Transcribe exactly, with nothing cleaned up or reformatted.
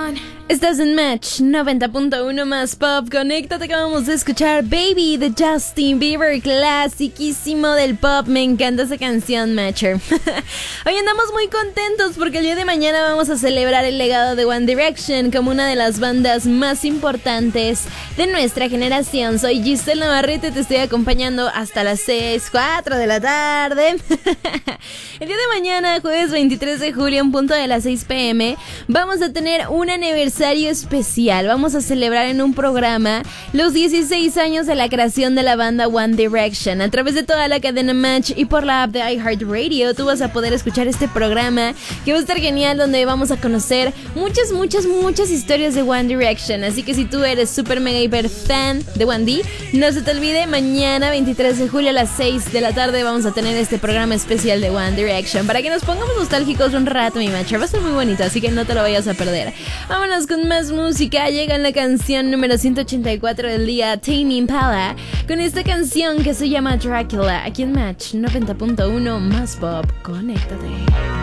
on. Estás en Match noventa punto uno más pop. Conéctate, que vamos a escuchar Baby de Justin Bieber, clasiquísimo del pop. Me encanta esa canción, Matcher. Hoy andamos muy contentos porque el día de mañana vamos a celebrar el legado de One Direction como una de las bandas más importantes de nuestra generación. Soy Giselle Navarrete, te estoy acompañando hasta las seis, cuatro de la tarde. El día de mañana, jueves veintitrés de julio, en punto de las seis pm, vamos a tener un aniversario especial. Vamos a celebrar en un programa los dieciséis años de la creación de la banda One Direction. A través de toda la cadena Match y por la app de iHeartRadio, tú vas a poder escuchar este programa que va a estar genial, donde vamos a conocer muchas, muchas, muchas historias de One Direction. Así que si tú eres super mega hiper fan de One D, no se te olvide, mañana veintitrés de julio a las seis de la tarde vamos a tener este programa especial de One Direction para que nos pongamos nostálgicos un rato, mi Matcher. Va a ser muy bonito, así que no te lo vayas a perder. Vámonos con más música. Llega en la canción número ciento ochenta y cuatro del día, Tame Impala, con esta canción que se llama Dracula, aquí en Match noventa punto uno más pop. Conéctate.